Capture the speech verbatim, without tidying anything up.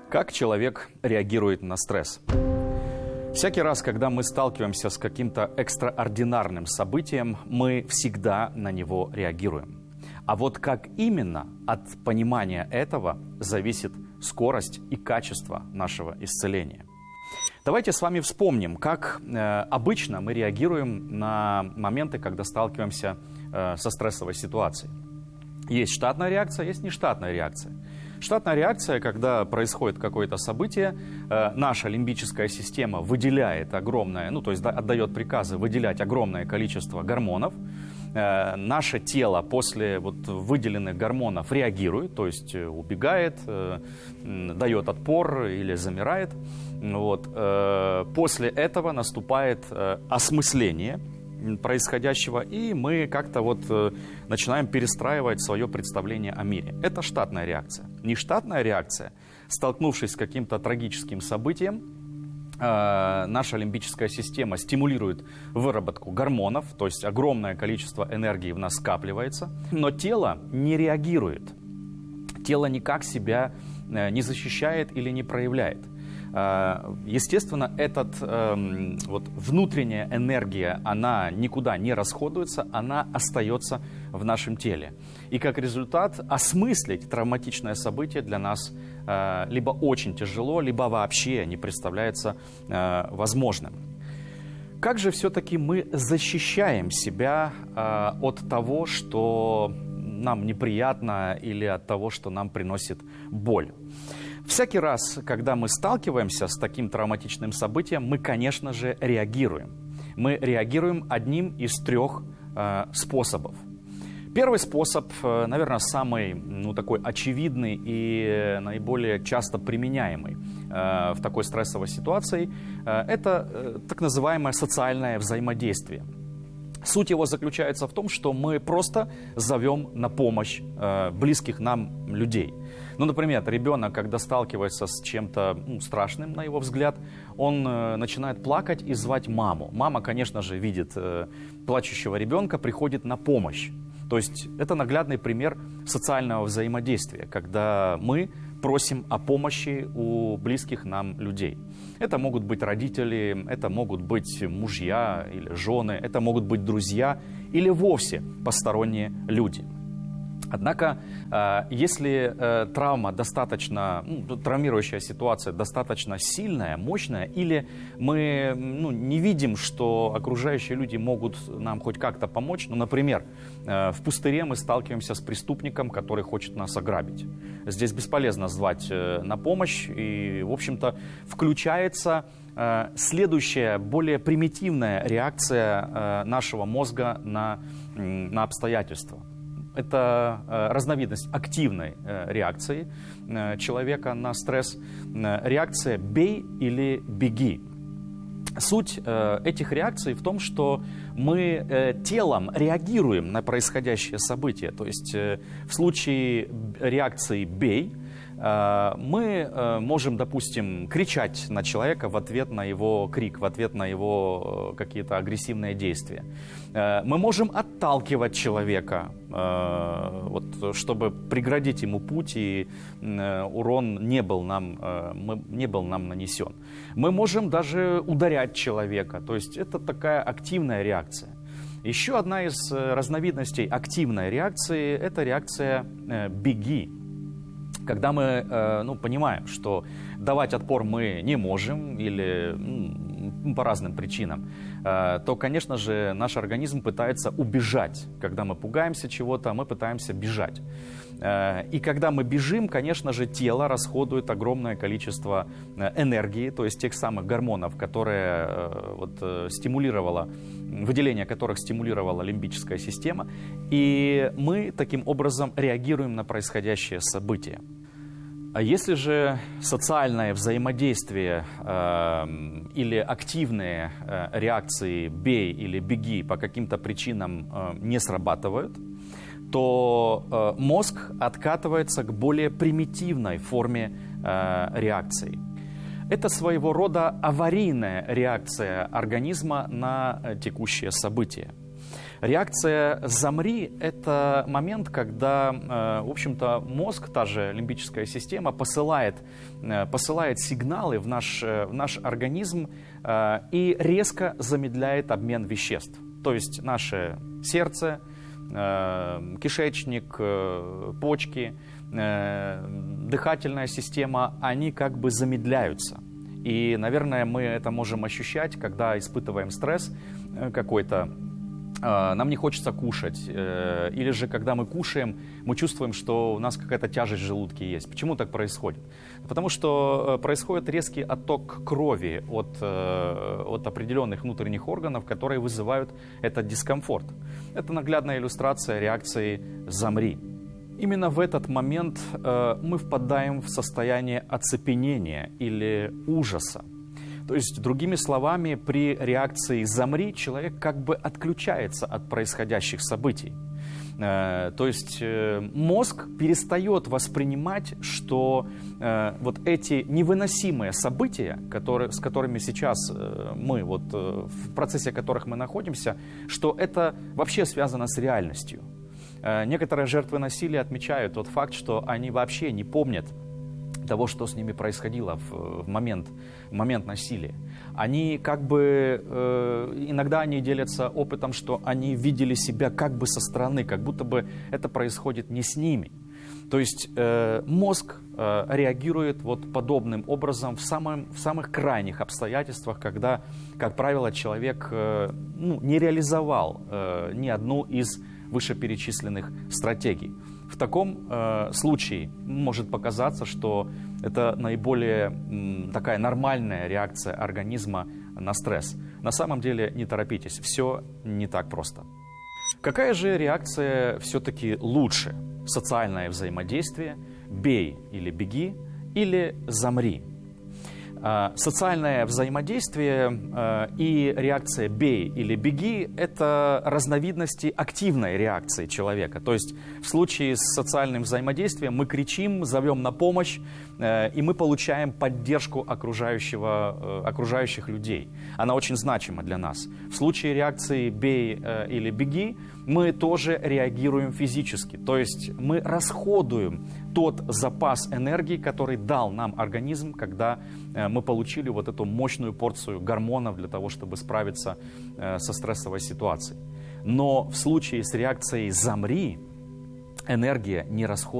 Как человек реагирует на стресс? Всякий раз, когда мы сталкиваемся с каким-то экстраординарным событием, мы всегда на него реагируем. А вот как именно, от понимания этого зависит скорость и качество нашего исцеления. Давайте с вами вспомним, как э, обычно мы реагируем на моменты, когда сталкиваемся э, со стрессовой ситуацией. Есть штатная реакция, есть нештатная реакция. Штатная реакция, когда происходит какое-то событие, э, наша лимбическая система выделяет огромное, ну то есть да, отдает приказы выделять огромное количество гормонов. Э, наше тело после вот, выделенных гормонов реагирует, то есть убегает, э, дает отпор или замирает. Вот. Э, после этого наступает э, осмысление происходящего, и мы как-то вот э, начинаем перестраивать свое представление о мире. Это штатная реакция. Нештатная реакция, столкнувшись с каким-то трагическим событием, э, наша лимбическая система стимулирует выработку гормонов, то есть огромное количество энергии в нас скапливается, но тело не реагирует. Тело никак себя э, не защищает или не проявляет. Естественно, этот, э, вот, внутренняя энергия, она никуда не расходуется, она остается в нашем теле. И как результат, осмыслить травматичное событие для нас э, либо очень тяжело, либо вообще не представляется э, возможным. Как же все-таки мы защищаем себя э, от того, что нам неприятно, или от того, что нам приносит боль? Всякий раз, когда мы сталкиваемся с таким травматичным событием, мы, конечно же, реагируем. Мы реагируем одним из трех э, способов. Первый способ, э, наверное, самый ну, такой очевидный и наиболее часто применяемый э, в такой стрессовой ситуации, э, это э, так называемое социальное взаимодействие. Суть его заключается в том, что мы просто зовем на помощь э, близких нам людей. Ну, например, ребенок, когда сталкивается с чем-то ну, страшным, на его взгляд, он э, начинает плакать и звать маму. Мама, конечно же, видит э, плачущего ребенка, приходит на помощь. То есть это наглядный пример социального взаимодействия, когда мы просим о помощи у близких нам людей. Это могут быть родители, это могут быть мужья или жены, это могут быть друзья или вовсе посторонние люди. Однако, если травма достаточно, ну, травмирующая ситуация достаточно сильная, мощная, или мы ну, не видим, что окружающие люди могут нам хоть как-то помочь, ну, например, в пустыре мы сталкиваемся с преступником, который хочет нас ограбить. Здесь бесполезно звать на помощь, и, в общем-то, включается следующая, более примитивная реакция нашего мозга на, на обстоятельства. Это э, разновидность активной э, реакции э, человека на стресс. Э, реакция «бей» или «беги». Суть э, этих реакций в том, что мы э, телом реагируем на происходящее событие. То есть э, в случае реакции «бей» э, мы э, можем, допустим, кричать на человека в ответ на его крик, в ответ на его э, какие-то агрессивные действия. Э, мы можем отталкивать человека, э, вот, чтобы преградить ему путь, и э, урон не был, нам, э, мы, не был нам нанесен. Мы можем даже ударять человека, то есть это такая активная реакция. Еще одна из разновидностей активной реакции – это реакция э, «беги». Когда мы э, ну, понимаем, что давать отпор мы не можем или ну, по разным причинам, э, то, конечно же, наш организм пытается убежать. Когда мы пугаемся чего-то, мы пытаемся бежать. Э, и когда мы бежим, конечно же, тело расходует огромное количество энергии, то есть тех самых гормонов, которые э, вот, э, стимулировала, выделение которых стимулировала лимбическая система. И мы таким образом реагируем на происходящее событие. А если же социальное взаимодействие э, или активные э, реакции «бей» или «беги» по каким-то причинам э, не срабатывают, то э, мозг откатывается к более примитивной форме э, реакции. Это своего рода аварийная реакция организма на э, текущее событие. Реакция «замри» — это момент, когда, в общем-то, мозг, та же лимбическая система, посылает, посылает сигналы в наш, в наш организм и резко замедляет обмен веществ. То есть наше сердце, кишечник, почки, дыхательная система, они как бы замедляются. И, наверное, мы это можем ощущать, когда испытываем стресс какой-то. Нам не хочется кушать, или же когда мы кушаем, мы чувствуем, что у нас какая-то тяжесть в желудке есть. Почему так происходит? Потому что происходит резкий отток крови от, от определенных внутренних органов, которые вызывают этот дискомфорт. Это наглядная иллюстрация реакции «замри». Именно в этот момент мы впадаем в состояние оцепенения или ужаса. То есть, другими словами, при реакции «замри» человек как бы отключается от происходящих событий. То есть мозг перестает воспринимать, что вот эти невыносимые события, которые, с которыми сейчас мы, вот, в процессе которых мы находимся, что это вообще связано с реальностью. Некоторые жертвы насилия отмечают тот факт, что они вообще не помнят того, что с ними происходило в, в, момент, в момент насилия. Они как бы, э, иногда они делятся опытом, что они видели себя как бы со стороны, как будто бы это происходит не с ними. То есть э, мозг э, реагирует вот подобным образом в, самом, в самых крайних обстоятельствах, когда, как правило, человек э, ну, не реализовал э, ни одну из вышеперечисленных стратегий. В таком э, случае может показаться, что это наиболее м, такая нормальная реакция организма на стресс. На самом деле не торопитесь, все не так просто. Какая же реакция все-таки лучше? Социальное взаимодействие, бей или беги, или замри? Социальное взаимодействие и реакция «бей» или «беги» — это разновидности активной реакции человека. То есть в случае с социальным взаимодействием мы кричим, зовем на помощь, и мы получаем поддержку окружающего, окружающих людей. Она очень значима для нас. В случае реакции «бей» или «беги» мы тоже реагируем физически. То есть мы расходуем тот запас энергии, который дал нам организм, когда мы получили вот эту мощную порцию гормонов для того, чтобы справиться со стрессовой ситуацией. Но в случае с реакцией «замри» энергия не расходуется.